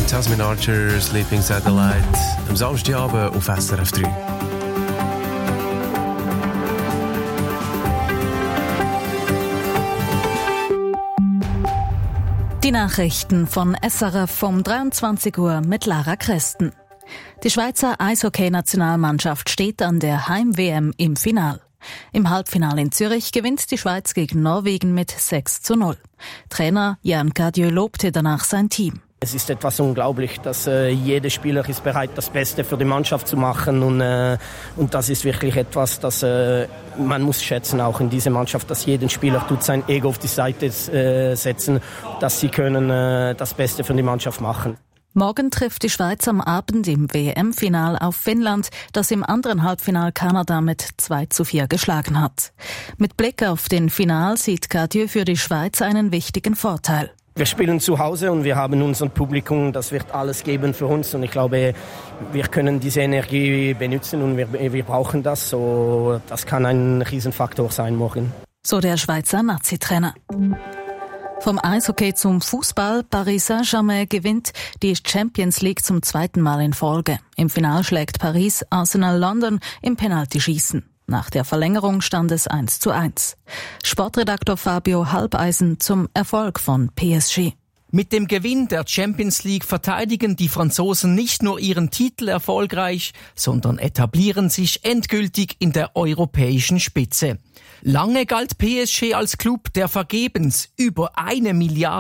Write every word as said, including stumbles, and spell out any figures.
Tasmin Archer, Sleeping Satellite. Am Samstagabend auf S R F drei. Die Nachrichten von S R F um dreiundzwanzig Uhr mit Lara Kresten. Die Schweizer Eishockey-Nationalmannschaft steht an der Heim-W M im Final. Im Halbfinale in Zürich gewinnt die Schweiz gegen Norwegen mit sechs zu null. Trainer Jan Cadieux lobte danach sein Team. Es ist etwas unglaublich, dass äh, jeder Spieler ist bereit, das Beste für die Mannschaft zu machen und, äh, und das ist wirklich etwas, das äh, man muss schätzen, auch in dieser Mannschaft, dass jeder Spieler tut sein Ego auf die Seite äh, setzen, dass sie können äh, das Beste für die Mannschaft machen. Morgen trifft die Schweiz am Abend im W M-Final auf Finnland, das im anderen Halbfinal Kanada mit zwei zu vier geschlagen hat. Mit Blick auf den Final sieht Cadieux für die Schweiz einen wichtigen Vorteil. Wir spielen zu Hause und wir haben unser Publikum, das wird alles geben für uns und ich glaube, wir können diese Energie benutzen und wir, wir brauchen das, so das kann ein Riesenfaktor sein morgen. So der Schweizer Nazi-Trainer. Vom Eishockey zum Fußball. Paris Saint-Germain gewinnt die Champions League zum zweiten Mal in Folge. Im Finale schlägt Paris Arsenal London im Penaltyschießen. Nach der Verlängerung stand es eins zu eins. Sportredaktor Fabio Halbeisen zum Erfolg von P S G. Mit dem Gewinn der Champions League verteidigen die Franzosen nicht nur ihren Titel erfolgreich, sondern etablieren sich endgültig in der europäischen Spitze. Lange galt P S G als Club, der vergebens über eine Milliarde